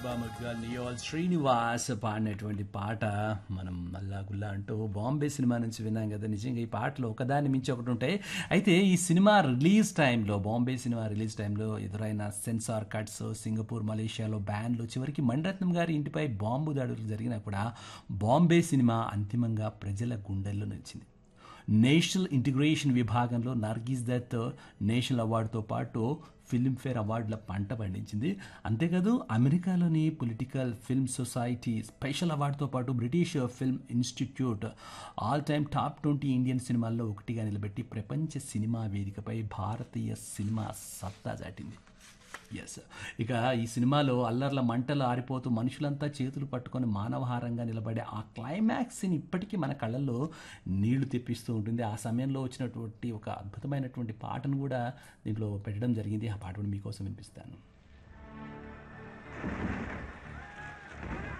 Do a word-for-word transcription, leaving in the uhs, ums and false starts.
బామర్గా నియోల్ శ్రీనివాస్ పాడినటువంటి పాట మనం మల్లా గుల్లా అంటూ బాంబే సినిమా నుంచి విన్నాం కదా. నిజంగా ఈ పాటలు ఒకదాన్ని మించి ఒకటి ఉంటాయి. అయితే ఈ సినిమా రిలీజ్ టైంలో, బాంబే సినిమా రిలీజ్ టైంలో ఎదురైన సెన్సార్ కట్స్, సింగపూర్, మలేషియాలో బ్యాన్లు, చివరికి మణిరత్నం గారి ఇంటిపై బాంబు దాడులు జరిగినా కూడా బాంబే సినిమా అంతిమంగా ప్రజల గుండెల్లో నిలిచింది. నేషనల్ ఇంటిగ్రేషన్ విభాగంలో నర్గీస్ దత్ నేషనల్ అవార్డుతో పాటు ఫిల్మ్ఫేర్ అవార్డుల పంట పండించింది. అంతేకాదు అమెరికాలోని పొలిటికల్ ఫిల్మ్ సొసైటీ స్పెషల్ అవార్డుతో పాటు British film institute all time top twenty Indian సినిమాల్లో ఒకటిగా నిలబెట్టి ప్రపంచ సినిమా వేదికపై భారతీయ సినిమా సత్తా చాటింది. ఎస్, ఇక ఈ సినిమాలో అల్లర్ల మంటలు ఆరిపోతూ మనుషులంతా చేతులు పట్టుకొని మానవహారంగా నిలబడే ఆ క్లైమాక్స్ని ఇప్పటికీ మన కళ్ళల్లో నీళ్లు తెప్పిస్తూ ఉంటుంది. ఆ సమయంలో వచ్చినటువంటి ఒక అద్భుతమైనటువంటి పాటను కూడా దీంట్లో పెట్టడం జరిగింది. ఆ పాటను మీకోసం వినిపిస్తాను.